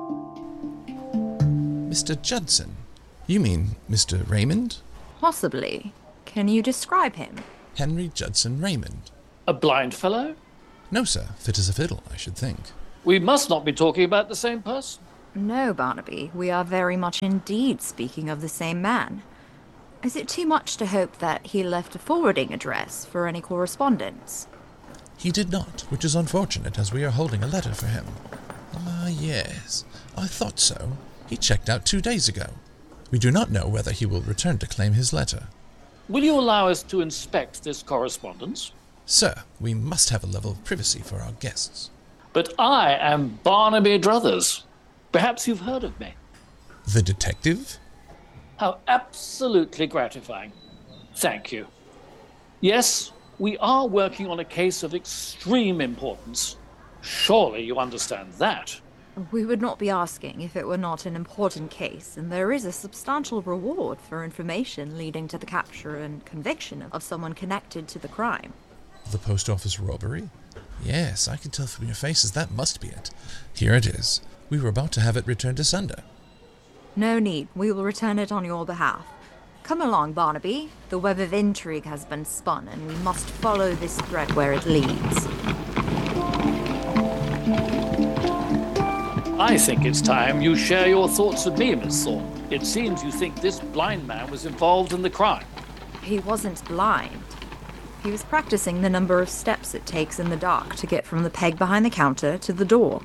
Mr. Judson? You mean Mr. Raymond? Possibly. Can you describe him? Henry Judson Raymond. A blind fellow? No, sir. Fit as a fiddle, I should think. We must not be talking about the same person. No, Barnaby. We are very much indeed speaking of the same man. Is it too much to hope that he left a forwarding address for any correspondence? He did not, which is unfortunate, as we are holding a letter for him. Ah, yes. I thought so. He checked out 2 days ago. We do not know whether he will return to claim his letter. Will you allow us to inspect this correspondence? Sir, we must have a level of privacy for our guests. But I am Barnaby Druthers. Perhaps you've heard of me. The detective? How absolutely gratifying. Thank you. Yes, we are working on a case of extreme importance. Surely you understand that. We would not be asking if it were not an important case, and there is a substantial reward for information leading to the capture and conviction of someone connected to the crime. The post office robbery? Yes, I can tell from your faces that must be it. Here it is. We were about to have it returned to sender. No need. We will return it on your behalf. Come along, Barnaby. The web of intrigue has been spun, and we must follow this thread where it leads. I think it's time you share your thoughts with me, Miss Thorne. It seems you think this blind man was involved in the crime. He wasn't blind. He was practicing the number of steps it takes in the dark to get from the peg behind the counter to the door.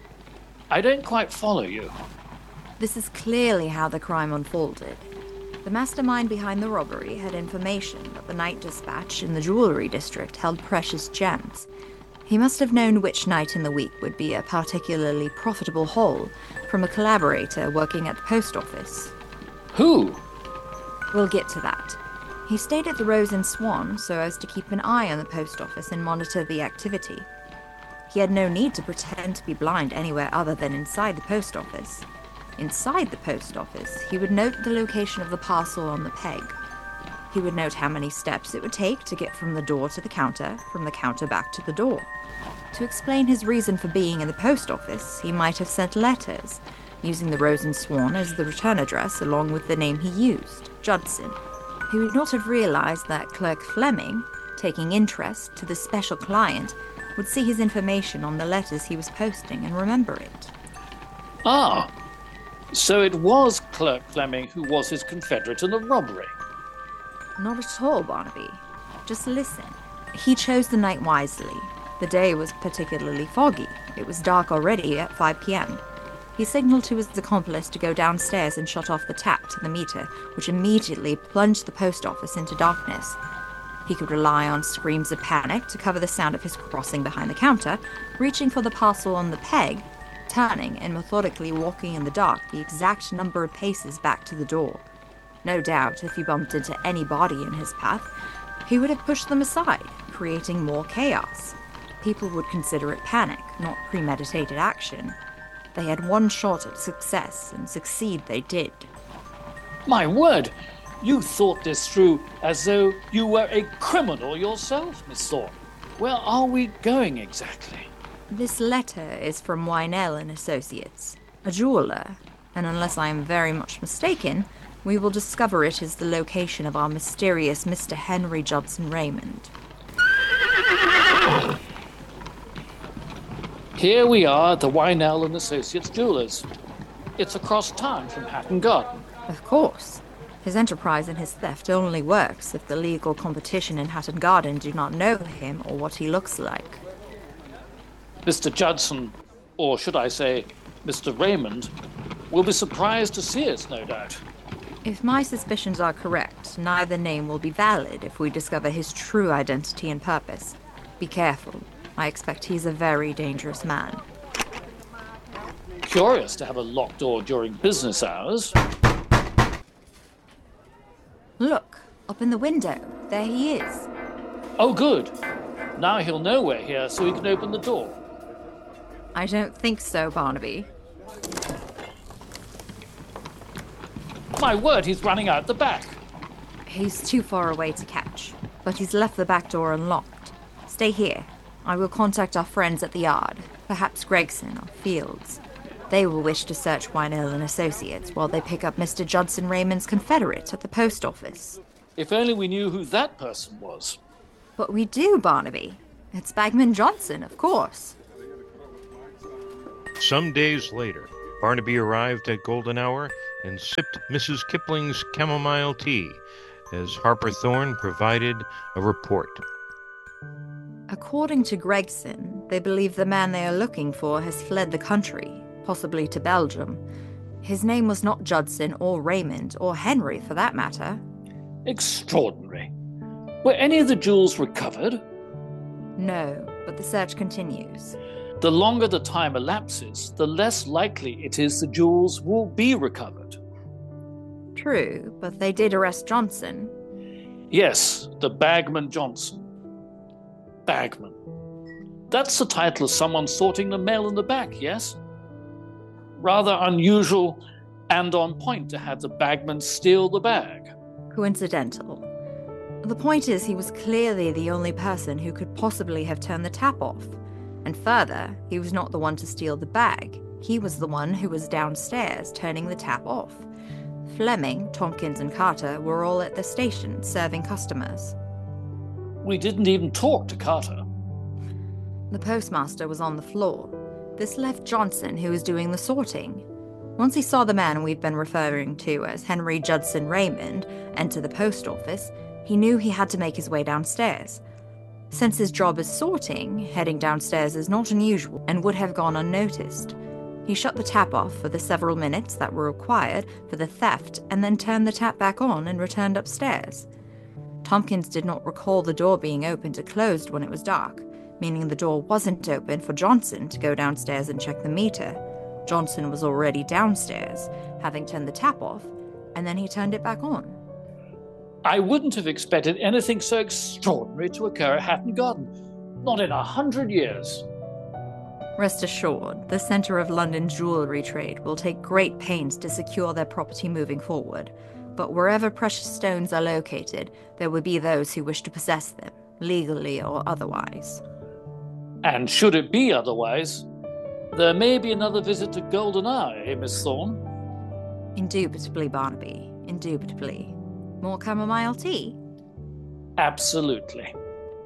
I don't quite follow you. This is clearly how the crime unfolded. The mastermind behind the robbery had information that the night dispatch in the jewelry district held precious gems. He must have known which night in the week would be a particularly profitable haul from a collaborator working at the post office. Who? We'll get to that. He stayed at the Rose and Swan so as to keep an eye on the post office and monitor the activity. He had no need to pretend to be blind anywhere other than inside the post office. Inside the post office, he would note the location of the parcel on the peg. He would note how many steps it would take to get from the door to the counter, from the counter back to the door. To explain his reason for being in the post office, he might have sent letters, using the Rose and Swan as the return address along with the name he used, Judson. He would not have realized that Clerk Fleming, taking interest to the special client, would see his information on the letters he was posting and remember it. Ah, so it was Clerk Fleming who was his confederate in the robbery. Not at all, Barnaby. Just listen. He chose the night wisely. The day was particularly foggy. It was dark already at 5 p.m. He signaled to his accomplice to go downstairs and shut off the tap to the meter, which immediately plunged the post office into darkness. He could rely on screams of panic to cover the sound of his crossing behind the counter, reaching for the parcel on the peg, turning and methodically walking in the dark the exact number of paces back to the door. No doubt, if he bumped into any body in his path, he would have pushed them aside, creating more chaos. People would consider it panic, not premeditated action. They had one shot at success, and succeed they did. My word! You thought this through as though you were a criminal yourself, Miss Thorne. Where are we going exactly? This letter is from Wynell and Associates, a jeweler, and unless I am very much mistaken, we will discover it is the location of our mysterious Mr. Henry Judson Raymond. Here we are at the Wynell and Associates Jewelers. It's across town from Hatton Garden. Of course. His enterprise and his theft only works if the legal competition in Hatton Garden do not know him or what he looks like. Mr. Judson, or should I say, Mr. Raymond, will be surprised to see us, no doubt. If my suspicions are correct, neither name will be valid if we discover his true identity and purpose. Be careful. I expect he's a very dangerous man. Curious to have a locked door during business hours. Look, up in the window. There he is. Oh, good. Now he'll know we're here so he can open the door. I don't think so, Barnaby. My word, he's running out the back. He's too far away to catch, but he's left the back door unlocked. Stay here. I will contact our friends at the yard, perhaps Gregson or Fields. They will wish to search Wynell and Associates while they pick up Mr. Judson Raymond's confederate at the post office. If only we knew who that person was. But we do, Barnaby. It's Bagman Johnson, of course. Some days later, Barnaby arrived at Golden Hour and sipped Mrs. Kipling's chamomile tea as Harper Thorne provided a report. According to Gregson, they believe the man they are looking for has fled the country, possibly to Belgium. His name was not Judson or Raymond, or Henry for that matter. Extraordinary. Were any of the jewels recovered? No, but the search continues. The longer the time elapses, the less likely it is the jewels will be recovered. True, but they did arrest Johnson. Yes, the Bagman Johnson. Bagman. That's the title of someone sorting the mail in the back, yes? Rather unusual and on point to have the bagman steal the bag. Coincidental. The point is, he was clearly the only person who could possibly have turned the tap off. And further, he was not the one to steal the bag. He was the one who was downstairs turning the tap off. Fleming, Tompkins, and Carter were all at the station serving customers. We didn't even talk to Carter. The postmaster was on the floor. This left Johnson, who was doing the sorting. Once he saw the man we've been referring to as Henry Judson Raymond enter the post office, he knew he had to make his way downstairs. Since his job is sorting, heading downstairs is not unusual and would have gone unnoticed. He shut the tap off for the several minutes that were required for the theft and then turned the tap back on and returned upstairs. Tompkins did not recall the door being opened or closed when it was dark, meaning the door wasn't open for Johnson to go downstairs and check the meter. Johnson was already downstairs, having turned the tap off, and then he turned it back on. I wouldn't have expected anything so extraordinary to occur at Hatton Garden. Not in 100 years. Rest assured, the centre of London's jewellery trade will take great pains to secure their property moving forward. But wherever precious stones are located, there will be those who wish to possess them, legally or otherwise. And should it be otherwise, there may be another visit to Golden Hour, eh, Miss Thorne? Indubitably, Barnaby. Indubitably. More chamomile tea? Absolutely.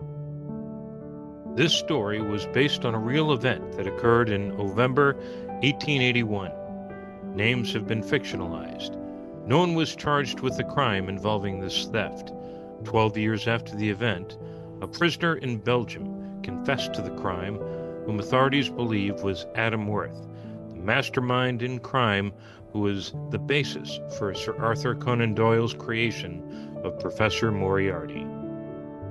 This story was based on a real event that occurred in November 1881. Names have been fictionalized. No one was charged with the crime involving this theft. 12 years after the event, a prisoner in Belgium confessed to the crime, whom authorities believe was Adam Worth, the mastermind in crime who was the basis for Sir Arthur Conan Doyle's creation of Professor Moriarty.